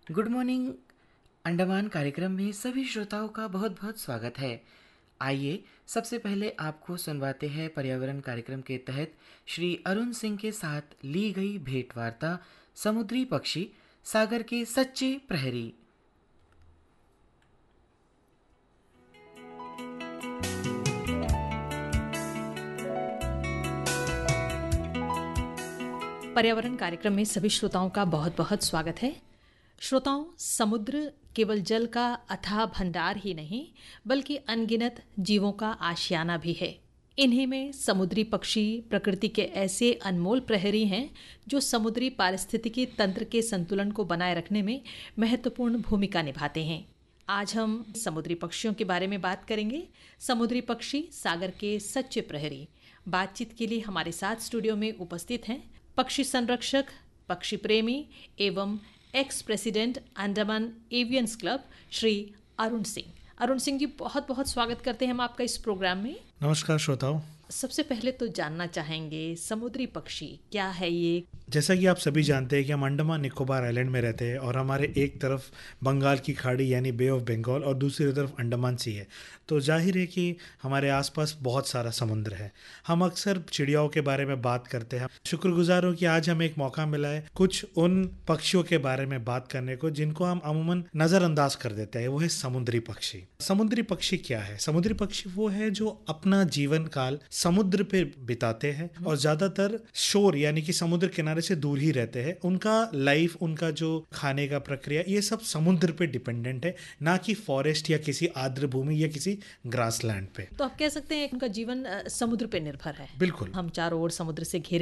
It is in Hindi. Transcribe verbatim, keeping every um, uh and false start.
गुड मॉर्निंग अंडमान कार्यक्रम में सभी श्रोताओं का बहुत बहुत स्वागत है। आइए सबसे पहले आपको सुनवाते हैं पर्यावरण कार्यक्रम के तहत श्री अरुण सिंह के साथ ली गई भेंट वार्ता समुद्री पक्षी सागर के सच्चे प्रहरी। पर्यावरण कार्यक्रम में सभी श्रोताओं का बहुत बहुत स्वागत है। श्रोताओं, समुद्र केवल जल का अथाह भंडार ही नहीं बल्कि अनगिनत जीवों का आशियाना भी है। इन्हीं में समुद्री पक्षी प्रकृति के ऐसे अनमोल प्रहरी हैं जो समुद्री पारिस्थितिकी तंत्र के संतुलन को बनाए रखने में महत्वपूर्ण भूमिका निभाते हैं। आज हम समुद्री पक्षियों के बारे में बात करेंगे। समुद्री पक्षी सागर के सच्चे प्रहरी। बातचीत के लिए हमारे साथ स्टूडियो में उपस्थित हैं पक्षी संरक्षक, पक्षी प्रेमी एवं ex president Andaman एवियंस club Shri Arun Singh. Arun Singh ji, बहुत बहुत स्वागत करते हैं हम आपका इस प्रोग्राम में। नमस्कार श्रोताओं। सबसे पहले तो जानना चाहेंगे समुद्री पक्षी क्या है ये। जैसा कि आप सभी जानते हैं कि हम अंडमान निकोबार आइलैंड में रहते हैं और हमारे एक तरफ बंगाल की खाड़ी यानी बे ऑफ बंगाल और दूसरी तरफ अंडमान सी है, तो जाहिर है कि हमारे आसपास बहुत सारा समुद्र है। हम अक्सर चिड़ियाओं के बारे में बात करते हैं। शुक्रगुजार हूँ कि आज हमें एक मौका मिला है कुछ उन पक्षियों के बारे में बात करने को जिनको हम अमूमन नज़रअंदाज कर देते हैं। वो है समुद्री पक्षी। समुद्री पक्षी क्या है? समुद्री पक्षी वो है जो अपना जीवन काल समुद्र पे बिताते हैं और ज्यादातर शोर यानी कि समुद्र किनारे से दूर ही रहते हैं। उनका लाइफ, उनका जो खाने का प्रक्रिया, ये सब समुद्र पे डिपेंडेंट है, ना कि फॉरेस्ट या किसी आर्द्र भूमि या किसी ग्रासलैंड पे। तो आप कह सकते हैं उनका जीवन अ, समुद्र पे निर्भर है। बिल्कुल। हम चारों ओर समुद्र से घिरे